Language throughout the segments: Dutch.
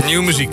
Nieuwe muziek.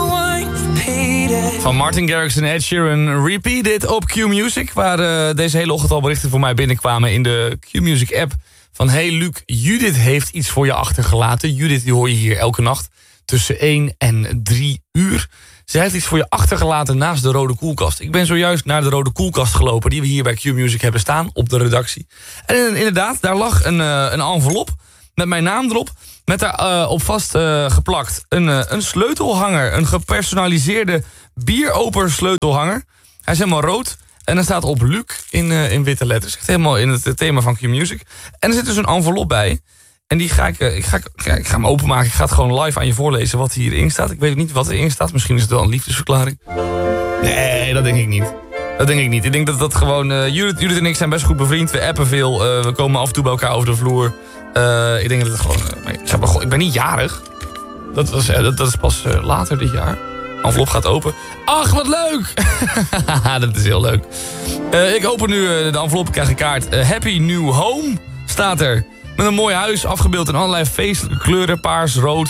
Van Martin Garrix en Ed Sheeran. Repeat It op Q-Music. Waar deze hele ochtend al berichten voor mij binnenkwamen in de Q-Music app. Van hey Luc, Judith heeft iets voor je achtergelaten. Judith die hoor je hier elke nacht tussen 1 en 3 uur. Zij heeft iets voor je achtergelaten naast de rode koelkast. Ik ben zojuist naar de rode koelkast gelopen die we hier bij Q-Music hebben staan op de redactie. En inderdaad, daar lag een envelop met mijn naam erop. Met daar op vast geplakt een sleutelhanger. Een gepersonaliseerde bieroper sleutelhanger. Hij is helemaal rood. En er staat op Luc in witte letters. Echt helemaal in het thema van Q-Music. En er zit dus een envelop bij. En die ga ik ga hem openmaken. Ik ga het gewoon live aan je voorlezen wat hierin staat. Ik weet niet wat erin staat. Misschien is het wel een liefdesverklaring. Nee, dat denk ik niet. Ik denk dat dat gewoon... Judith en ik zijn best goed bevriend. We appen veel. We komen af en toe bij elkaar over de vloer. Ik denk dat het gewoon... ik ben niet jarig. Dat is pas later dit jaar. Envelop gaat open. Ach, wat leuk! Dat is heel leuk. Ik open nu de envelop. Ik krijg een kaart. Happy New Home staat er. Met een mooi huis, afgebeeld in allerlei feestelijke kleuren. Paars, rood,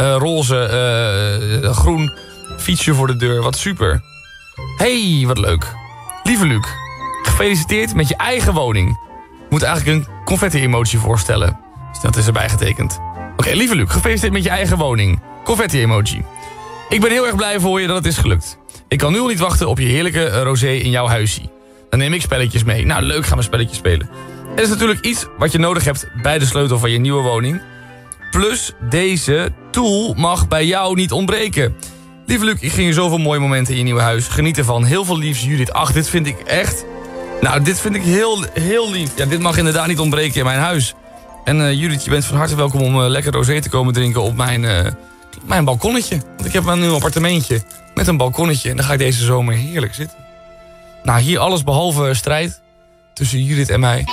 roze, groen. Fietsje voor de deur. Wat super. Hey, wat leuk. Lieve Luc, gefeliciteerd met je eigen woning. Ik moet eigenlijk een confetti-emoji voorstellen. Dus dat is erbij getekend. Oké, lieve Luc, gefeliciteerd met je eigen woning. Confetti-emoji. Ik ben heel erg blij voor je dat het is gelukt. Ik kan nu al niet wachten op je heerlijke rosé in jouw huisje. Dan neem ik spelletjes mee. Nou, leuk, gaan we spelletjes spelen. Er is natuurlijk iets wat je nodig hebt bij de sleutel van je nieuwe woning. Plus, deze tool mag bij jou niet ontbreken. Lieve Luc, ik ging je zoveel mooie momenten in je nieuwe huis. Geniet ervan. Heel veel liefs, Judith. Ach, dit vind ik echt... Nou, dit vind ik heel, heel lief. Ja, dit mag inderdaad niet ontbreken in mijn huis. En Judith, je bent van harte welkom om lekker rosé te komen drinken op mijn balkonnetje. Want ik heb nu een appartementje met een balkonnetje. En dan ga ik deze zomer heerlijk zitten. Nou, hier alles behalve strijd tussen Judith en mij.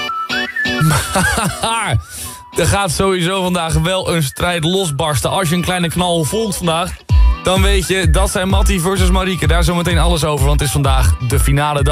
Maar er gaat sowieso vandaag wel een strijd losbarsten. Als je een kleine knal volgt vandaag, dan weet je, dat zijn Mattie versus Marieke. Daar zometeen alles over, want het is vandaag de finale dag.